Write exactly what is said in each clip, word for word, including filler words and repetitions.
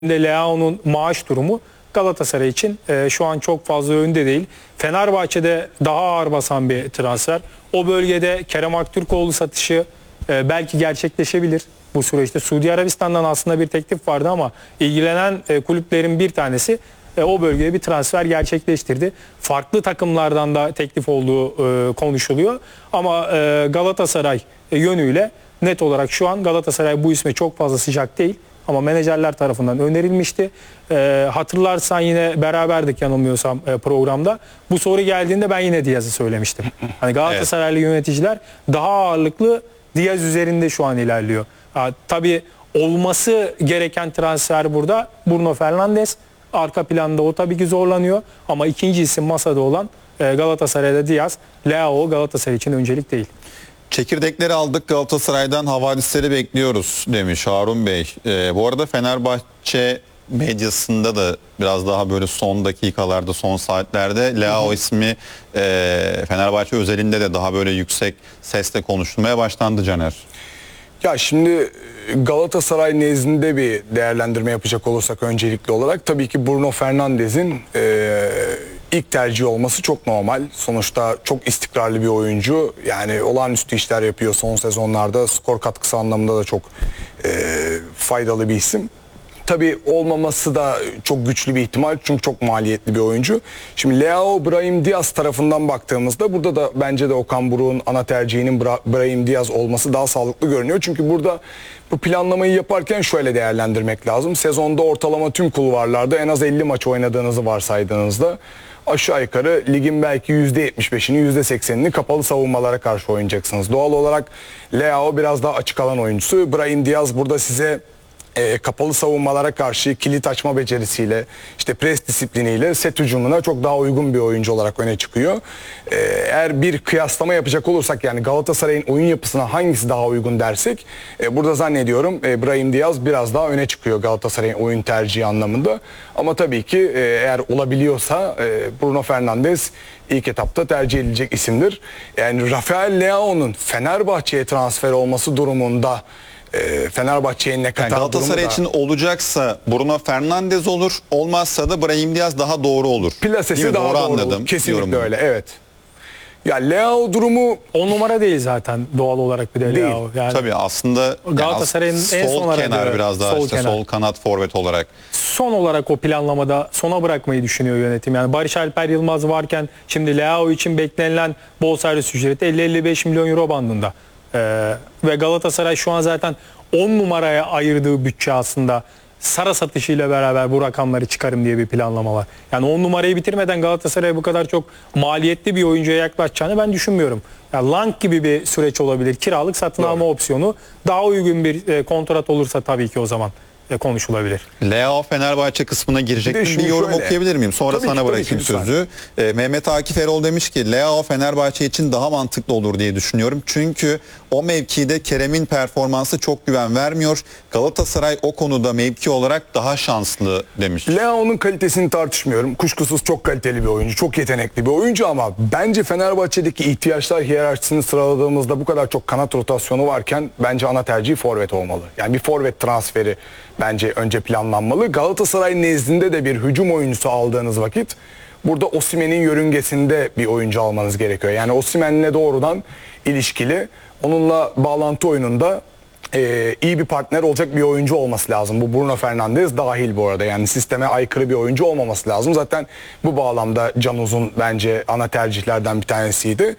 Leao'nun maaş durumu Galatasaray için e, şu an çok fazla önde değil. Fenerbahçe'de daha ağır basan bir transfer. O bölgede Kerem Aktürkoğlu satışı e, belki gerçekleşebilir bu süreçte. Suudi Arabistan'dan aslında bir teklif vardı ama ilgilenen e, kulüplerin bir tanesi e, o bölgeye bir transfer gerçekleştirdi. Farklı takımlardan da teklif olduğu e, konuşuluyor. Ama e, Galatasaray e, yönüyle net olarak şu an Galatasaray bu isme çok fazla sıcak değil. Ama menajerler tarafından önerilmişti. Ee, hatırlarsan yine beraberdik yanılmıyorsam e, programda. Bu soru geldiğinde ben yine Diaz'ı söylemiştim. Hani Galatasaraylı evet. yöneticiler daha ağırlıklı Diaz üzerinde şu an ilerliyor. Ha, tabii olması gereken transfer burada Bruno Fernandes. Arka planda o tabii ki zorlanıyor. Ama ikinci isim masada olan e, Galatasaray'da Diaz. Leao Galatasaray için öncelik değil. Çekirdekleri aldık, Galatasaray'dan havadisleri bekliyoruz demiş Harun Bey. Ee, bu arada Fenerbahçe medyasında da biraz daha böyle son dakikalarda, son saatlerde Leao hı hı. ismi e, Fenerbahçe özelinde de daha böyle yüksek sesle konuşulmaya başlandı Caner. Ya şimdi Galatasaray nezdinde bir değerlendirme yapacak olursak öncelikli olarak tabii ki Bruno Fernandes'in e, ilk tercih olması çok normal. Sonuçta çok istikrarlı bir oyuncu. Yani olağanüstü işler yapıyor son sezonlarda. Skor katkısı anlamında da çok e, faydalı bir isim. Tabii olmaması da çok güçlü bir ihtimal çünkü çok maliyetli bir oyuncu. Şimdi Leao, Brahim Diaz tarafından baktığımızda burada da bence de Okan Buruk'un ana tercihinin Bra Brahim Diaz olması daha sağlıklı görünüyor. Çünkü burada bu planlamayı yaparken şöyle değerlendirmek lazım. Sezonda ortalama tüm kulvarlarda en az elli maç oynadığınızı varsaydığınızda aşağı yukarı ligin belki yüzde yetmiş beşini yüzde seksenini kapalı savunmalara karşı oynayacaksınız. Doğal olarak Leao biraz daha açık alan oyuncusu. Brahim Diaz burada size E, kapalı savunmalara karşı kilit açma becerisiyle, işte pres disipliniyle set hücumuna çok daha uygun bir oyuncu olarak öne çıkıyor. E, eğer bir kıyaslama yapacak olursak, yani Galatasaray'ın oyun yapısına hangisi daha uygun dersek, e, burada zannediyorum e, Brahim Diaz biraz daha öne çıkıyor Galatasaray'ın oyun tercihi anlamında. Ama tabii ki e, eğer olabiliyorsa e, Bruno Fernandes ilk etapta tercih edilecek isimdir. Yani Rafael Leao'nun Fenerbahçe'ye transfer olması durumunda Fenerbahçe'ye ne kadar yani Galatasaray için olacaksa Bruno Fernandes olur, olmazsa da Brahim Diaz daha doğru olur. Plasesi daha doğru, doğru anladım, olur. Kesinlikle öyle, evet. Ya Leao durumu on numara değil zaten doğal olarak bir de değil. Leao. Yani tabii aslında Galatasaray'ın yani en son sol kenar biraz daha sol, işte, kenar. sol kanat forvet olarak. Son olarak o planlamada sona bırakmayı düşünüyor yönetim. Yani Barış Alper Yılmaz varken şimdi Leao için beklenilen bonservis ücreti elli elli beş milyon euro bandında. Ee, ve Galatasaray şu an zaten on numaraya ayırdığı bütçe aslında Sara satışıyla beraber bu rakamları çıkarım diye bir planlama var. Yani on numarayı bitirmeden Galatasaray'a bu kadar çok maliyetli bir oyuncuya yaklaşacağını ben düşünmüyorum. Yani Lang gibi bir süreç olabilir. Kiralık satın alma opsiyonu daha uygun bir e, kontrat olursa tabii ki o zaman e, konuşulabilir. Leao Fenerbahçe kısmına girecek mi? Bir yorum şöyle okuyabilir miyim? Sonra tabii sana ki, bırakayım ki, sözü. E, Mehmet Akif Erol demiş ki Leao Fenerbahçe için daha mantıklı olur diye düşünüyorum. Çünkü o mevkide Kerem'in performansı çok güven vermiyor. Galatasaray o konuda mevki olarak daha şanslı demiş. Leao'nun kalitesini tartışmıyorum. Kuşkusuz çok kaliteli bir oyuncu, çok yetenekli bir oyuncu ama bence Fenerbahçe'deki ihtiyaçlar hiyerarşisini sıraladığımızda bu kadar çok kanat rotasyonu varken bence ana tercih forvet olmalı. Yani bir forvet transferi bence önce planlanmalı. Galatasaray nezdinde de bir hücum oyuncusu aldığınız vakit burada Osimhen'in yörüngesinde bir oyuncu almanız gerekiyor. Yani Osimhen'le doğrudan ilişkili, onunla bağlantı oyununda e, iyi bir partner olacak bir oyuncu olması lazım. Bu Bruno Fernandes dahil bu arada. Yani sisteme aykırı bir oyuncu olmaması lazım. Zaten bu bağlamda Can Uzun bence ana tercihlerden bir tanesiydi.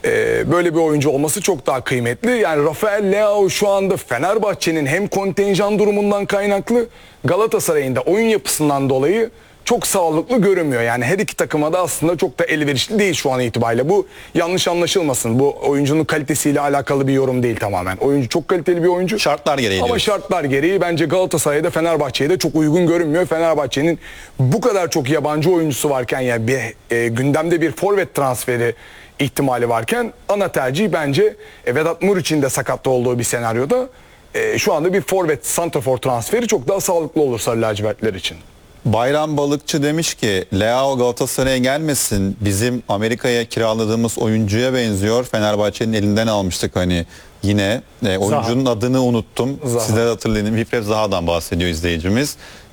E, böyle bir oyuncu olması çok daha kıymetli. Yani Rafael Leao şu anda Fenerbahçe'nin hem kontenjan durumundan kaynaklı, Galatasaray'ın da oyun yapısından dolayı çok sağlıklı görünmüyor. Yani her iki takıma da aslında çok da elverişli değil şu an itibariyle. Bu yanlış anlaşılmasın. Bu oyuncunun kalitesiyle alakalı bir yorum değil tamamen. Oyuncu çok kaliteli bir oyuncu. Şartlar gereği. Ama diyorsun. şartlar gereği bence Galatasaray'da Fenerbahçe'ye de çok uygun görünmüyor. Fenerbahçe'nin bu kadar çok yabancı oyuncusu varken, yani bir e, gündemde bir forvet transferi ihtimali varken ana tercih bence e, Vedat Muriç'in de sakatlı olduğu bir senaryoda e, şu anda bir forvet santrafor transferi çok daha sağlıklı olur Sarı Lacivertler için. Bayram Balıkçı demiş ki Leao Galatasaray'a gelmesin, bizim Amerika'ya kiraladığımız oyuncuya benziyor. Fenerbahçe'nin elinden almıştık hani yine. E, oyuncunun Zaha. adını unuttum. Zaha. Size hatırlayın. Vifrev Zaha'dan bahsediyor izleyicimiz.